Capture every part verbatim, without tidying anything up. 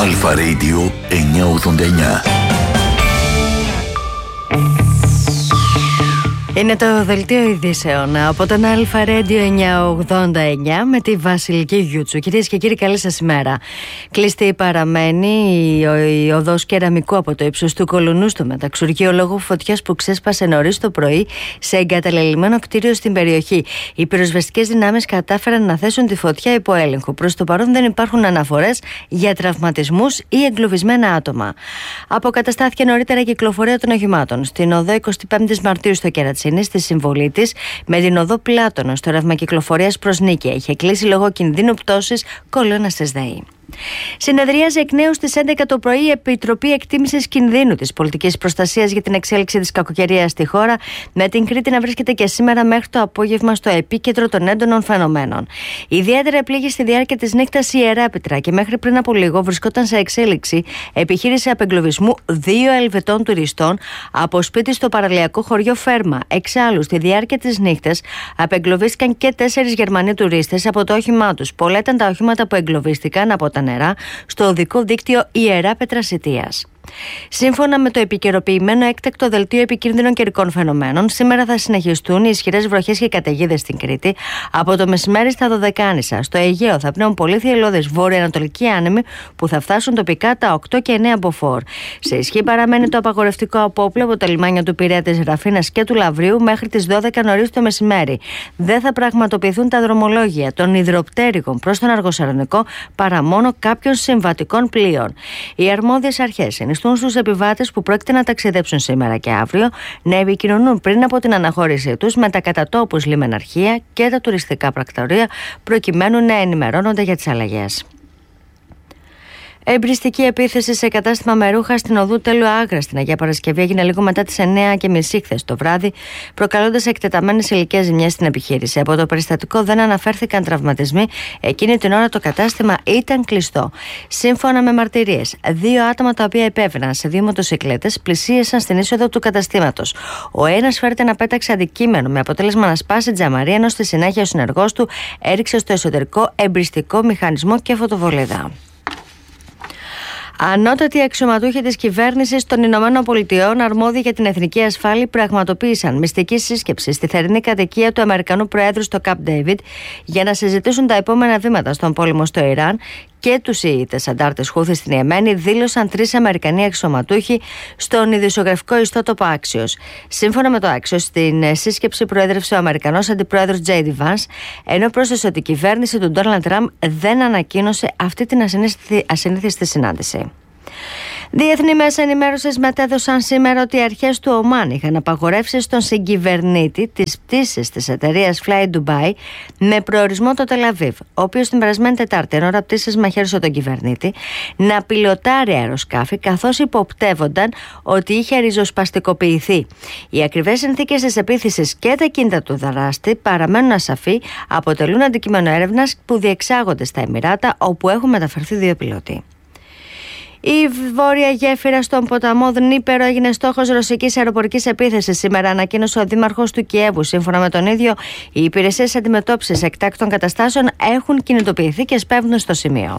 Αλφα Radio εννιακόσια ογδόντα εννιά. Είναι το δελτίο ειδήσεων από τον Αλφα Radio εννιακόσια ογδόντα εννιά με τη Βασιλική Γιούτσου. Κυρίες και κύριοι, καλή σας ημέρα. Κλειστή παραμένει η, η οδός Κεραμικού από το ύψος του Κολουνού στο μεταξουργείο λόγω φωτιάς που ξέσπασε νωρίς το πρωί σε εγκαταλελειμμένο κτίριο στην περιοχή. Οι πυροσβεστικές δυνάμεις κατάφεραν να θέσουν τη φωτιά υπό έλεγχο. Προς το παρόν δεν υπάρχουν αναφορές για τραυματισμούς ή εγκλωβισμένα άτομα. Αποκαταστάθηκε νωρίτερα η κυκλοφορία των οχημάτων στην οδό εικοστή πέμπτη Μαρτίου στο Κερατσίνη. Στη συμβολή της με την οδό Πλάτωνο στο ρεύμα κυκλοφορίας προς Νίκαια. Είχε κλείσει λόγω κινδύνου πτώσης κολόνας της ΔΕΗ. Συνεδρίαζε εκ νέου στις έντεκα το πρωί η Επιτροπή Εκτίμησης Κινδύνου της Πολιτικής Προστασίας για την εξέλιξη της κακοκαιρίας στη χώρα, με την Κρήτη να βρίσκεται και σήμερα μέχρι το απόγευμα στο επίκεντρο των έντονων φαινομένων. Ιδιαίτερα πλήγει στη διάρκεια της νύχτας η Ιεράπετρα και μέχρι πριν από λίγο βρισκόταν σε εξέλιξη επιχείρηση απεγκλωβισμού δύο Ελβετών τουριστών από σπίτι στο παραλιακό χωριό Φέρμα. Εξάλλου, στη διάρκεια της νύχτας απεγκλωβίστηκαν και τέσσερις Γερμανοί τουρίστες από το όχημά τους. Πολλά ήταν τα οχήματα που εγκλωβίστηκαν από τα νερά στο οδικό δίκτυο Ιεράπετρα Σιτίας. Σύμφωνα με το επικαιροποιημένο έκτακτο δελτίο επικίνδυνων καιρικών φαινομένων, σήμερα θα συνεχιστούν οι ισχυρές βροχές και καταιγίδες στην Κρήτη από το μεσημέρι στα Δωδεκάνησα. Στο Αιγαίο θα πνέουν πολύ θυελλώδες βόρειο-ανατολικοί άνεμοι που θα φτάσουν τοπικά τα οκτώ και εννέα μποφόρ. Σε ισχύ παραμένει το απαγορευτικό απόπλαιο από τα λιμάνια του Πειραιά, της Ραφίνας και του Λαβρίου μέχρι τις δώδεκα νωρίς το μεσημέρι. Δεν θα πραγματοποιηθούν τα δρομολόγια των υδροπτέρυγων προς τον Αργοσαρονικό παρά μόνο κάποιων συμβατικών πλοίων. Οι αρμόδιες αρχές συνιστούν στους επιβάτες που πρόκειται να ταξιδέψουν σήμερα και αύριο να επικοινωνούν πριν από την αναχώρησή τους με τα κατατόπους λιμεναρχεία και τα τουριστικά πρακτορεία προκειμένου να ενημερώνονται για τις αλλαγές. Εμπριστική επίθεση σε κατάστημα με ρούχα στην οδού Τέλου Άγρα στην Αγία Παρασκευή έγινε λίγο μετά τις εννέα και μισή χθες το βράδυ, προκαλώντας εκτεταμένες υλικές ζημιές στην επιχείρηση. Από το περιστατικό δεν αναφέρθηκαν τραυματισμοί, εκείνη την ώρα το κατάστημα ήταν κλειστό. Σύμφωνα με μαρτυρίες, δύο άτομα τα οποία επέβαιναν σε δύο μοτοσυκλέτες πλησίασαν στην είσοδο του καταστήματος. Ο ένας φέρεται να πέταξε αντικείμενο με αποτέλεσμα να σπάσει τζαμαρία, ενώ στη συνέχεια ο συνεργός του έριξε στο εσωτερικό εμπριστικό μηχανισμό και φωτοβολίδα. Ανώτατοι αξιωματούχοι της κυβέρνησης των Ηνωμένων Πολιτειών, αρμόδιοι για την εθνική ασφάλεια, πραγματοποίησαν μυστική σύσκεψη στη θερινή κατοικία του Αμερικανού Προέδρου στο Καμπ Ντέιβιντ για να συζητήσουν τα επόμενα βήματα στον πόλεμο στο Ιράν και τους Σιήτες αντάρτες Χούθη στην Ιεμένη, δήλωσαν τρεις Αμερικανοί αξιωματούχοι στον ειδησιογραφικό ιστότοπο Axios. Σύμφωνα με το Axios, στην σύσκεψη προέδρευσε ο Αμερικανός Αντιπρόεδρος Τζέι Ντι Βανς, ενώ πρόσθεσε ότι η κυβέρνηση του Ντόναλντ Τραμπ δεν ανακοίνωσε αυτή την ασυνήθιστη συνάντηση. Διεθνή μέσα ενημέρωσης μετέδωσαν σήμερα ότι οι αρχές του Ομάν είχαν απαγορεύσει στον συγκυβερνήτη τις πτήσεις της εταιρείας Fly Dubai με προορισμό το Τελαβίβ, ο οποίος την περασμένη Τετάρτη, εν ώρα πτήσης μαχαίρωσε τον κυβερνήτη, να πιλοτάρει αεροσκάφη καθώς υποπτεύονταν ότι είχε ριζοσπαστικοποιηθεί. Οι ακριβές συνθήκες της επίθεσης και τα κίνητα του δράστη παραμένουν ασαφή, αποτελούν αντικείμενο έρευνας που διεξάγονται στα Εμιράτα, όπου έχουν μεταφερθεί δύο πιλότοι. Η βόρεια γέφυρα στον ποταμό Δνίπερο έγινε στόχος ρωσικής αεροπορικής επίθεσης. Σήμερα ανακοίνωσε ο δήμαρχος του Κιέβου. Σύμφωνα με τον ίδιο, οι υπηρεσίες αντιμετώπισης εκτάκτων καταστάσεων έχουν κινητοποιηθεί και σπέβδουν στο σημείο.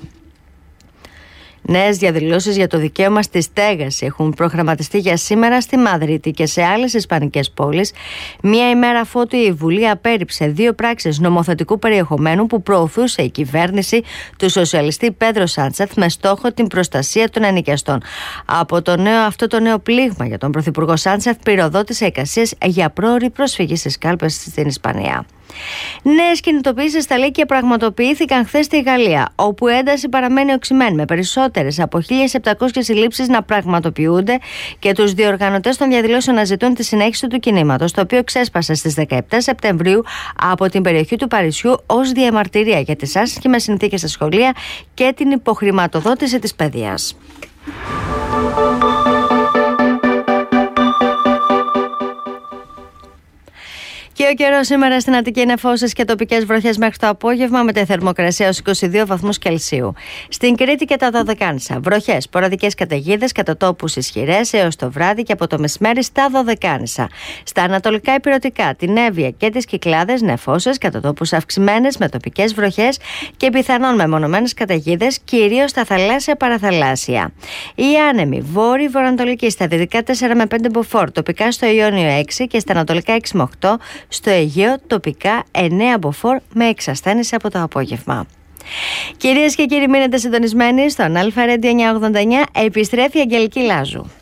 Νέες διαδηλώσεις για το δικαίωμα στη στέγαση έχουν προγραμματιστεί για σήμερα στη Μαδρίτη και σε άλλες ισπανικές πόλεις, μία ημέρα αφότου η Βουλή απέρριψε δύο πράξεις νομοθετικού περιεχομένου που προωθούσε η κυβέρνηση του σοσιαλιστή Πέντρο Σάντσεθ με στόχο την προστασία των ενοικιαστών. Από το νέο, αυτό το νέο πλήγμα για τον πρωθυπουργό Σάντσεθ πυροδότησε εικασίες για πρόωρη προσφυγή στις κάλπες στην Ισπανία. Νέες κινητοποιήσεις στα Λύκεια πραγματοποιήθηκαν χθες στη Γαλλία, όπου η ένταση παραμένει οξυμένη, με περισσότερες από χίλιες επτακόσιες συλλήψεις να πραγματοποιούνται και τους διοργανωτές των διαδηλώσεων να ζητούν τη συνέχιση του κινήματος, το οποίο ξέσπασε στις δεκαεπτά Σεπτεμβρίου από την περιοχή του Παρισιού ως διαμαρτυρία για τις άσχημες συνθήκες στα σχολεία και την υποχρηματοδότηση της παιδείας. Και ο καιρός σήμερα στην Αττική: νεφώσεις και τοπικές βροχές μέχρι το απόγευμα, με τη θερμοκρασία ως είκοσι δύο βαθμούς Κελσίου. Στην Κρήτη και τα Δωδεκάνησα, βροχές, σποραδικές καταιγίδες, κατά τόπους ισχυρές έως το βράδυ και από το μεσημέρι στα Δωδεκάνησα. Στα ανατολικά Ηπειρωτικά, την Εύβοια και τις Κυκλάδες, νεφώσεις, κατά τόπους αυξημένες με τοπικές βροχές και πιθανόν μεμονωμένες καταιγίδες, κυρίως στα θαλάσσια παραθαλάσσια. Οι άνεμοι βόρειο-βορειοανατολική στα δυτικά τέσσερα με πέντε μποφόρ, τοπικά στο Ιόνιο έξι και στα ανατολικά έξι με οκτώ, στο Αιγαίο τοπικά εννέα μποφόρ με εξασθένηση από το απόγευμα. Κυρίες και κύριοι, μείνετε συντονισμένοι στον Αλφα Radio εννιακόσια ογδόντα εννιά. Επιστρέφει η Αγγελική Λάζου.